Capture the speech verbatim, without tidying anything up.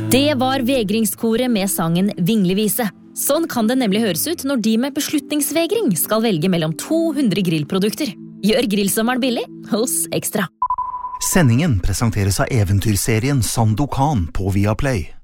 Det var vegringskoret med sangen Vinglevise. Sånn kan det nemlig høres ut når de med beslutningsvegring skal velge mellom to hundre grillprodukter. Gjør grillsommeren billig hos Ekstra. Sendingen presenteres av eventyrserien Sandokan på Viaplay.